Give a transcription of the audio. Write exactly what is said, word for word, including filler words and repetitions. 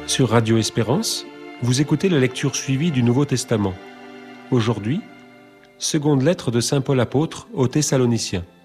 Sur Radio Espérance, vous écoutez la lecture suivie du Nouveau Testament. Aujourd'hui, seconde lettre de saint Paul apôtre aux Thessaloniciens.